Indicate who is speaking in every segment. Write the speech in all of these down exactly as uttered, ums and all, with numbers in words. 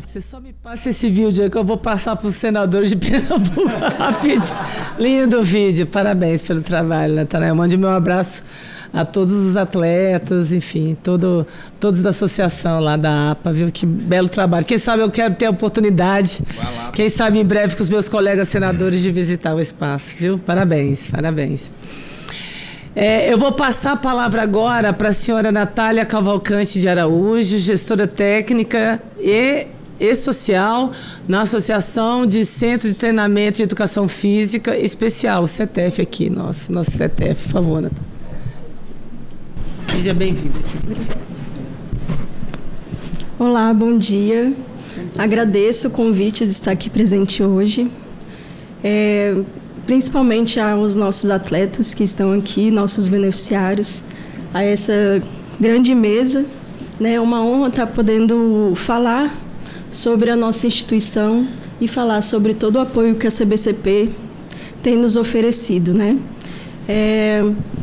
Speaker 1: Você só me passa esse vídeo aí que eu vou passar para os senadores de Pernambuco rapidinho. Lindo vídeo, parabéns pelo trabalho, Natanael. Mande meu abraço a todos os atletas, enfim, todo, todos da associação lá da A P A, viu? Que belo trabalho. Quem sabe eu quero ter a oportunidade, lá, quem sabe em breve com os meus colegas senadores de visitar o espaço, viu? Parabéns, parabéns. É, eu vou passar a palavra agora para a senhora Natália Cavalcante de Araújo, gestora técnica e, e social na Associação de Centro de Treinamento de Educação Física Especial, o C T F aqui, nosso, nosso C T F, por favor, Natália. Seja bem-vinda.
Speaker 2: Olá, bom dia. Agradeço o convite de estar aqui presente hoje. É, principalmente aos nossos atletas que estão aqui, nossos beneficiários, a essa grande mesa. Né? É uma honra estar podendo falar sobre a nossa instituição e falar sobre todo o apoio que a C B C P tem nos oferecido. Né? É,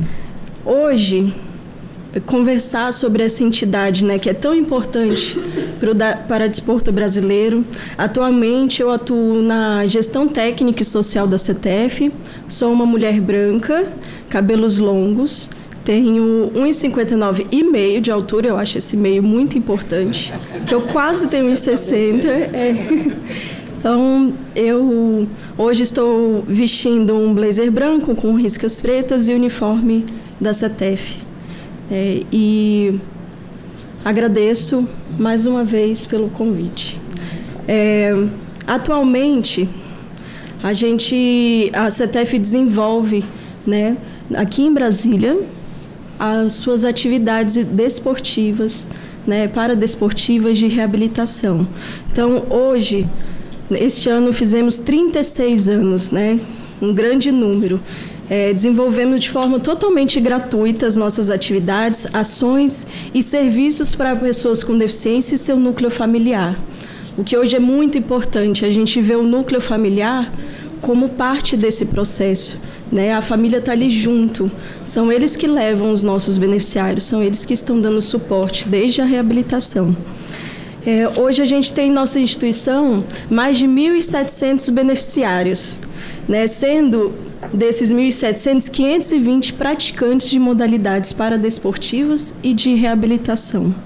Speaker 2: hoje, conversar sobre essa entidade, né, que é tão importante para o paradesporto brasileiro. Atualmente eu atuo na gestão técnica e social da C T F, sou uma mulher branca, cabelos longos, tenho um metro e cinquenta e nove e meio de altura, eu acho esse meio muito importante, que eu quase tenho um metro e sessenta. É. Então, eu hoje estou vestindo um blazer branco com riscas pretas e uniforme da C T F. É, e agradeço mais uma vez pelo convite. É, atualmente, a gente, a C T F desenvolve, né, aqui em Brasília, as suas atividades desportivas, né, paradesportivas de reabilitação. Então, hoje, este ano, fizemos trinta e seis anos, né, um grande número. É, desenvolvemos de forma totalmente gratuita as nossas atividades, ações e serviços para pessoas com deficiência e seu núcleo familiar. O que hoje é muito importante, a gente vê o núcleo familiar como parte desse processo. Né? A família está ali junto, são eles que levam os nossos beneficiários, são eles que estão dando suporte desde a reabilitação. É, hoje a gente tem em nossa instituição mais de mil e setecentos beneficiários, né? Sendo desses mil e setecentos, quinhentos e vinte praticantes de modalidades paradesportivas e de reabilitação.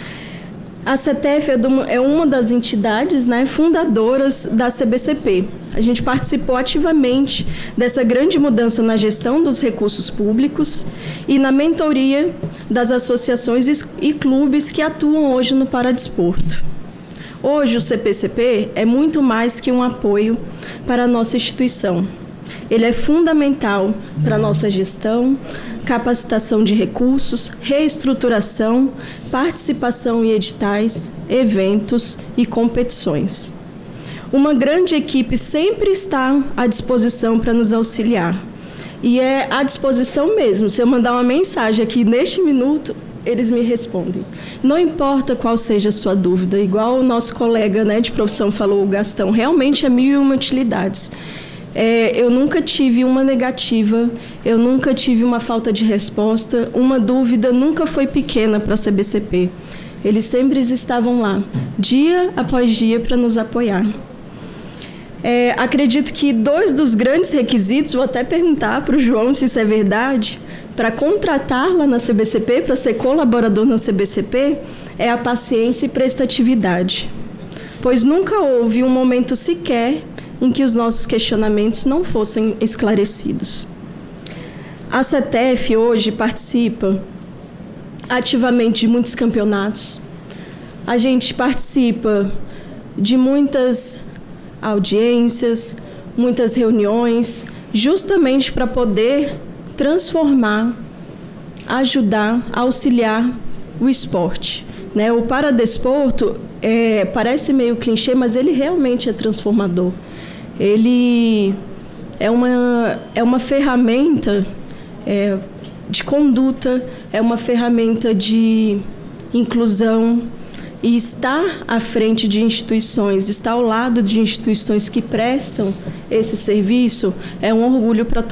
Speaker 2: A C T F é uma das entidades, né, fundadoras da C B C P. A gente participou ativamente dessa grande mudança na gestão dos recursos públicos e na mentoria das associações e clubes que atuam hoje no paradesporto. Hoje o C P C P é muito mais que um apoio para a nossa instituição. Ele é fundamental para a nossa gestão, capacitação de recursos, reestruturação, participação em editais, eventos e competições. Uma grande equipe sempre está à disposição para nos auxiliar. E é à disposição mesmo. Se eu mandar uma mensagem aqui neste minuto, eles me respondem. Não importa qual seja a sua dúvida, igual o nosso colega, né, de profissão falou, o Gastão, realmente é mil e uma utilidades. É, eu nunca tive uma negativa, eu nunca tive uma falta de resposta, uma dúvida nunca foi pequena para a C B C P. Eles sempre estavam lá, dia após dia, para nos apoiar. É, acredito que dois dos grandes requisitos, vou até perguntar para o João se isso é verdade, para contratar lá na C B C P, para ser colaborador na C B C P, é a paciência e prestatividade. Pois nunca houve um momento sequer em que os nossos questionamentos não fossem esclarecidos. A C T F hoje participa ativamente de muitos campeonatos. A gente participa de muitas audiências, muitas reuniões, justamente para poder transformar, ajudar, auxiliar o esporte. Né? O paradesporto é, parece meio clichê, mas ele realmente é transformador. Ele é uma, é uma ferramenta é, de conduta, é uma ferramenta de inclusão, e estar à frente de instituições, estar ao lado de instituições que prestam esse serviço é um orgulho para todos.